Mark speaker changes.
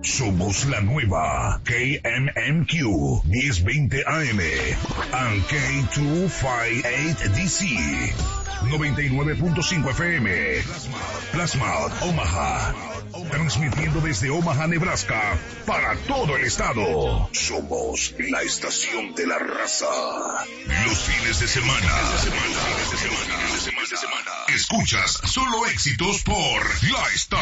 Speaker 1: Somos la nueva KMMQ 1020 AM and K258DC 99.5 FM. Plasma, Omaha. Transmitiendo desde Omaha, Nebraska, para todo el estado. Somos la estación de la raza. Los fines de semana. Escuchas solo éxitos por la estación.